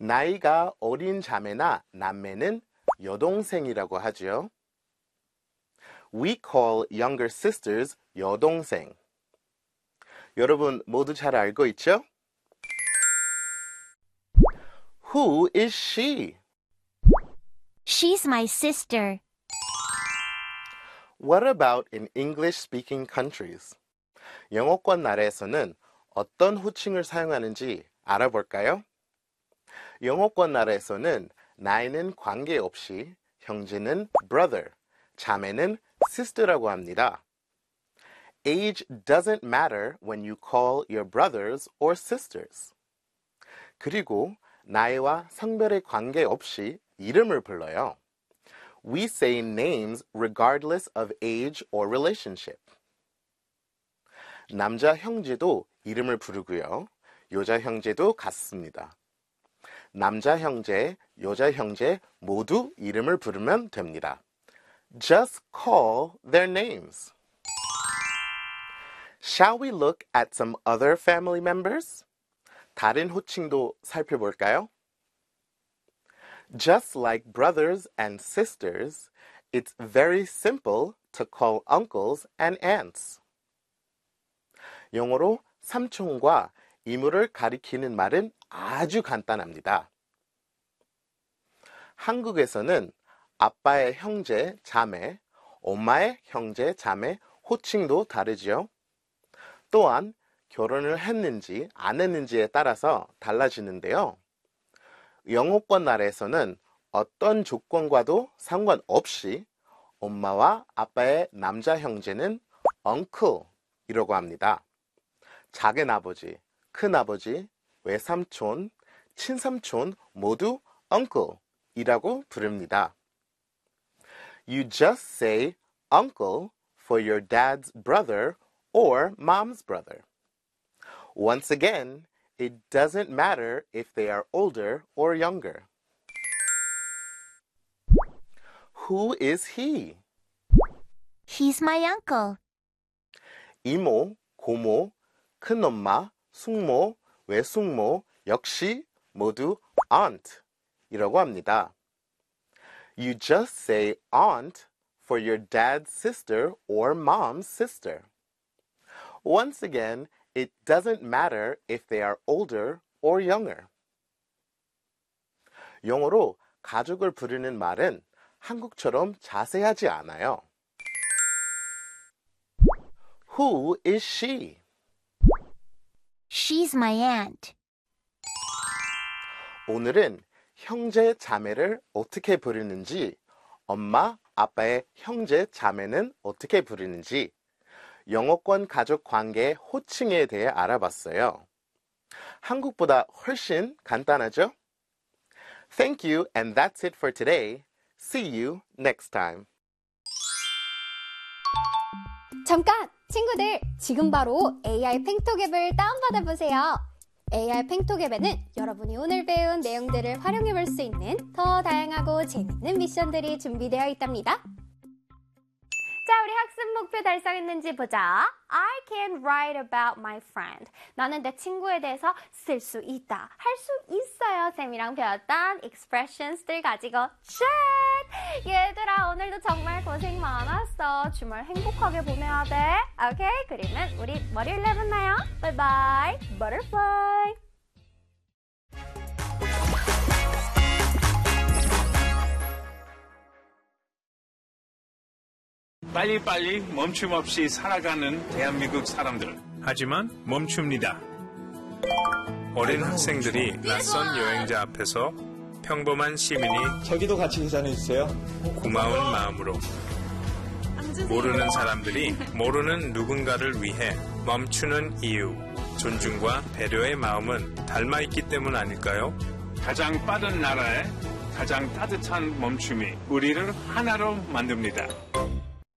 나이가 어린 자매나 남매는 여동생이라고 하죠. We call younger sisters 여동생. 여러분 모두 잘 알고 있죠? Who is she? She's my sister. What about in English-speaking countries? 영어권 나라에서는 어떤 호칭을 사용하는지 알아볼까요? 영어권 나라에서는 나이는 관계없이 형제는 brother, 자매는 sister라고 합니다. Age doesn't matter when you call your brothers or sisters. 그리고 나이와 성별에 관계없이 이름을 불러요. We say names regardless of age or relationship. 남자 형제도 이름을 부르고요. 여자 형제도 같습니다. 남자 형제, 여자 형제 모두 이름을 부르면 됩니다. Just call their names. Shall we look at some other family members? 다른 호칭도 살펴볼까요? Just like brothers and sisters, it's very simple to call uncles and aunts. 영어로 삼촌과 이모를 가리키는 말은 아주 간단합니다. 한국에서는 아빠의 형제, 자매, 엄마의 형제, 자매 호칭도 다르지요. 또한 결혼을 했는지 안 했는지에 따라서 달라지는데요. 영어권 나라에서는 어떤 조건과도 상관없이 엄마와 아빠의 남자 형제는 uncle이라고 합니다. 작은아버지, 큰아버지, 외삼촌, 친삼촌 모두 uncle이라고 부릅니다. You just say uncle for your dad's brother or mom's brother. Once again, it doesn't matter if they are older or younger. Who is he? He's my uncle. 이모, 고모, 큰엄마, 숙모, 외숙모 역시 모두 aunt이라고 합니다. You just say aunt for your dad's sister or mom's sister. Once again, it doesn't matter if they are older or younger. 영어로 가족을 부르는 말은 한국처럼 자세하지 않아요. Who is she? She's my aunt. 오늘은 형제 자매를 어떻게 부르는지, 엄마, 아빠의 형제 자매는 어떻게 부르는지, 영어권 가족 관계의 호칭에 대해 알아봤어요. 한국보다 훨씬 간단하죠? Thank you, and that's it for today. See you next time. 잠깐! 친구들, 지금 바로 AI 팽톡 앱을 다운받아 보세요. AI 팽톡 앱에는 여러분이 오늘 배운 내용들을 활용해 볼 수 있는 더 다양하고 재밌는 미션들이 준비되어 있답니다. 자, 우리 학습 목표 달성했는지 보자. I can write about my friend. 나는 내 친구에 대해서 쓸 수 있다, 할 수 있어요. 쌤이랑 배웠던 expressions들 가지고 check! 얘들아, 오늘도 정말 고생 많았어. 주말 행복하게 보내야 돼. 오케이? 그러면 우리 월요일에 만나요. 바이바이. Butterfly. 빨리빨리 멈춤 없이 살아가는 대한민국 사람들. 하지만 멈춥니다. 어린 학생들이 낯선 여행자 앞에서 평범한 시민이 저기도 같이 인사해주세요. 고마운 마음으로 모르는 사람들이 모르는 누군가를 위해 멈추는 이유, 존중과 배려의 마음은 닮아있기 때문 아닐까요? 가장 빠른 나라에 가장 따뜻한 멈춤이 우리를 하나로 만듭니다.